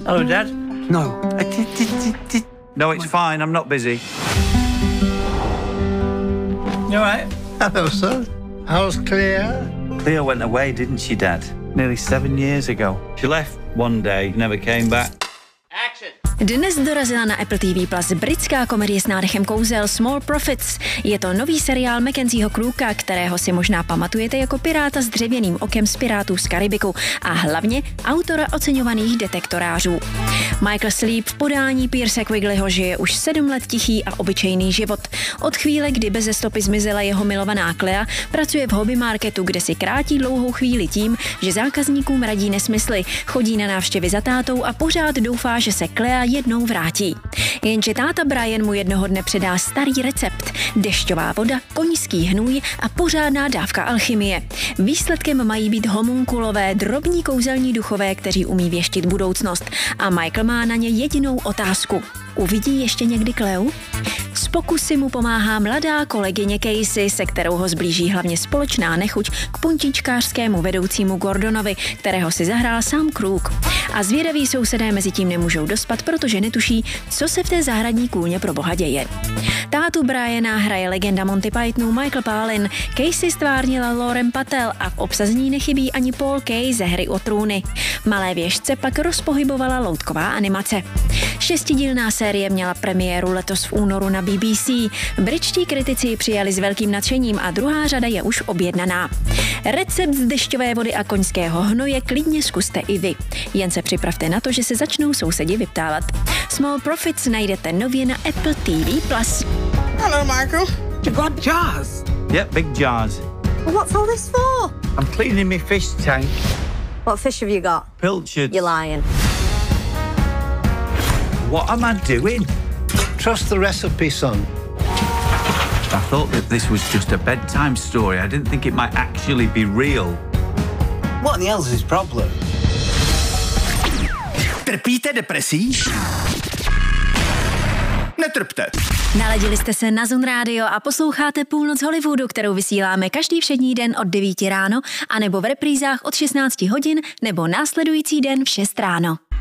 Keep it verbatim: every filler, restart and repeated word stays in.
Hello, Dad. No. No, it's fine. I'm not busy. You all right? Hello, son. How's Clea? Clea went away, didn't she, Dad? Nearly seven years ago. She left one day, never came back. Action! Dnes dorazila na Apple T V Plus britská komedie s nádechem kouzel Small Profits. Je to nový seriál Mackenzieho Crooka, kterého si možná pamatujete jako piráta s dřevěným okem z Pirátů z Karibiku a hlavně autora oceňovaných detektorářů. Michael Sleep v podání Pierce Quigleyho žije už sedm let tichý a obyčejný život. Od chvíle, kdy beze stopy zmizela jeho milovaná Clea, pracuje v hobby marketu, kde si krátí dlouhou chvíli tím, že zákazníkům radí nesmysly, chodí na návštěvy za tátou a pořád doufá, že se Clea jednou vrátí. Jenže táta Brian mu jednoho dne předá starý recept. Dešťová voda, koňský hnůj a pořádná dávka alchymie. Výsledkem mají být homunkulové, drobní kouzelní duchové, kteří umí věštit budoucnost. A Michael má na ně jedinou otázku. Uvidí ještě někdy Cleu? S pokusy mu pomáhá mladá kolegyně Casey, se kterou ho zblíží hlavně společná nechuť k puntičkářskému vedoucímu Gordonovi, kterého si zahrál sám Crook. A zvědaví sousedé mezi tím nemůžou dospat, protože netuší, co se v té zahradní kůlně pro boha děje. Tátu Briana hraje legenda Monty Pythonu Michael Palin, Casey stvárnila Lauren Patel a v obsazení nechybí ani Paul Kay ze Hry o trůny. Malé věžce pak rozpohybovala loutková animace. Šestidílná série měla premiéru letos v únoru na B B C. Britští kritici ji přijali s velkým nadšením a druhá řada je už objednaná. Recept z dešťové vody a koňského hnoje klidně zkuste i vy. Jen se připravte na to, že se začnou sousedi vyptávat. Small Profits najdete nově na Apple T V Plus. Hello, Michael. You got jars? Yep, big jars. Well, what's all this for? I'm cleaning my fish tank. What fish have you got? Pilchards. You're lying. What am I doing? Trust the recipe, son. I thought that this was just a bedtime story. I didn't think it might actually be real. What the hell's his problem? Trpíte depresí? Netrpte. Naladili jste se na Zun Radio a posloucháte Půlnoc Hollywoodu, kterou vysíláme každý všední den od devíti ráno, anebo v reprízách od šestnácti hodin, nebo následující den v šest ráno.